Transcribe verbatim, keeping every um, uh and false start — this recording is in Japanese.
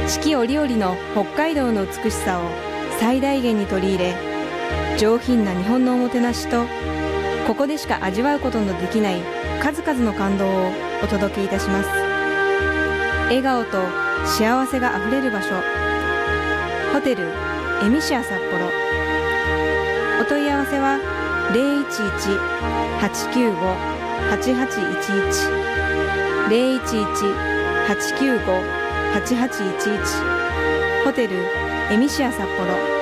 四季折々の北海道の美しさを最大限に取り入れ、上品な日本のおもてなしと、ここでしか味わうことのできない数々の感動をお届けいたします。笑顔と幸せがあふれる場所、ホテルエミシア札幌。お問い合わせは ゼロいちいち はちきゅうご はちはちいちいち ゼロいちいち はちきゅうご はちはちいちいち。ホテルエミシア札幌。